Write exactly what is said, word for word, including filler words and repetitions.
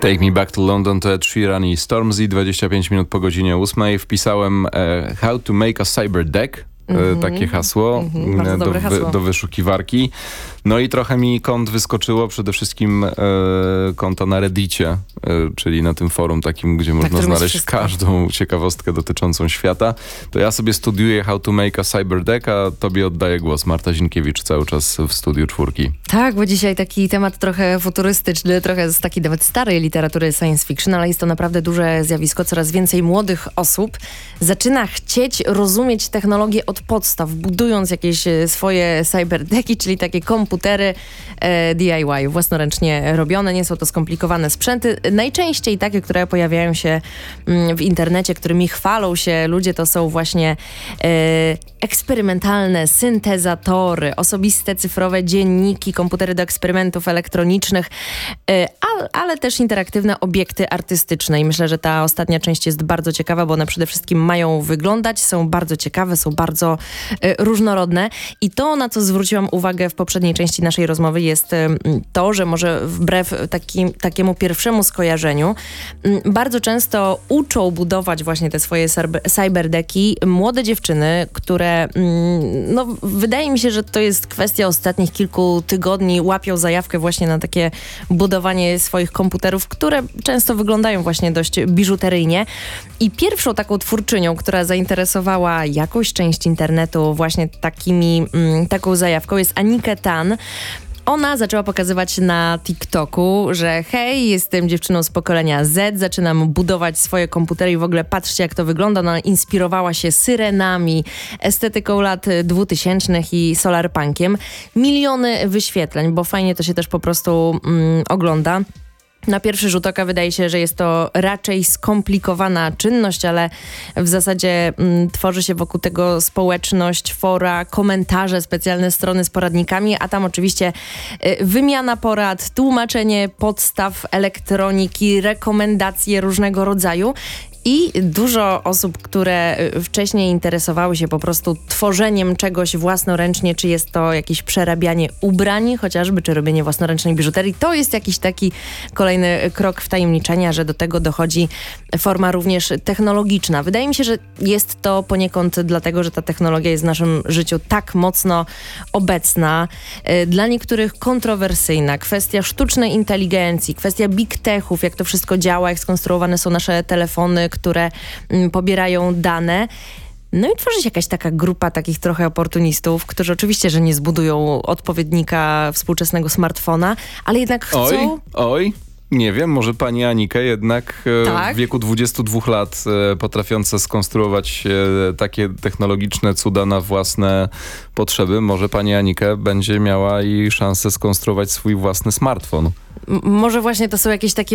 Take Me Back to London to Ed Sheeran i Stormzy. dwadzieścia pięć minut po godzinie ósmej. Wpisałem e, How to make a cyber deck. Mm-hmm. Takie hasło, mm-hmm, do, dobre hasło wy, do wyszukiwarki. No i trochę mi kont wyskoczyło, przede wszystkim e, konto na Reddicie, e, czyli na tym forum takim, gdzie można którym jest znaleźć wszystko. każdą ciekawostkę dotyczącą świata. To ja sobie studiuję How to make a cyber deck, a tobie oddaję głos. Marta Zinkiewicz cały czas w studiu czwórki. Tak, bo dzisiaj taki temat trochę futurystyczny, trochę z takiej nawet starej literatury science fiction, ale jest to naprawdę duże zjawisko. Coraz więcej młodych osób zaczyna chcieć rozumieć technologię od podstaw, budując jakieś swoje cyberdeki, czyli takie komputery e, D I Y, własnoręcznie robione. Nie są to skomplikowane sprzęty. Najczęściej takie, które pojawiają się mm, w internecie, którymi chwalą się ludzie, to są właśnie e, eksperymentalne syntezatory, osobiste cyfrowe dzienniki, komputery do eksperymentów elektronicznych, e, ale, ale też interaktywne obiekty artystyczne. I myślę, że ta ostatnia część jest bardzo ciekawa, bo one przede wszystkim mają wyglądać, są bardzo ciekawe, są bardzo e, różnorodne. I to, na co zwróciłam uwagę w poprzedniej części naszej rozmowy, jest e, to, że może wbrew takim, takiemu pierwszemu skojarzeniu m, bardzo często uczą budować właśnie te swoje cyberdeki młode dziewczyny, które mm, no, wydaje mi się, że to jest kwestia ostatnich kilku tygodni, łapią zajawkę właśnie na takie budowanie swoich komputerów, które często wyglądają właśnie dość biżuteryjnie. I pierwszą taką twórczynią, która zainteresowała jakąś część internetu właśnie takimi, mm, taką zajawką, jest Annika Tan. Ona zaczęła pokazywać na TikToku, że hej, jestem dziewczyną z pokolenia Z, zaczynam budować swoje komputery i w ogóle patrzcie, jak to wygląda. Ona inspirowała się syrenami, estetyką lat dwutysięcznych i solarpunkiem. Miliony wyświetleń, bo fajnie to się też po prostu mm, ogląda. Na pierwszy rzut oka wydaje się, że jest to raczej skomplikowana czynność, ale w zasadzie mm, tworzy się wokół tego społeczność, fora, komentarze, specjalne strony z poradnikami, a tam oczywiście y, wymiana porad, tłumaczenie podstaw elektroniki, rekomendacje różnego rodzaju. I dużo osób, które wcześniej interesowały się po prostu tworzeniem czegoś własnoręcznie, czy jest to jakieś przerabianie ubrań chociażby, czy robienie własnoręcznej biżuterii, to jest jakiś taki kolejny krok wtajemniczenia, że do tego dochodzi forma również technologiczna. Wydaje mi się, że jest to poniekąd dlatego, że ta technologia jest w naszym życiu tak mocno obecna, dla niektórych kontrowersyjna. Kwestia sztucznej inteligencji, kwestia big techów, jak to wszystko działa, jak skonstruowane są nasze telefony, które mm, pobierają dane. No i tworzy się jakaś taka grupa takich trochę oportunistów, którzy oczywiście, że nie zbudują odpowiednika współczesnego smartfona, ale jednak chcą... Oj, oj. Nie wiem, może pani Anikę jednak tak? w wieku dwudziestu dwóch lat potrafiąca skonstruować takie technologiczne cuda na własne potrzeby, może pani Anikę będzie miała i szansę skonstruować swój własny smartfon. M- może właśnie to są jakieś takie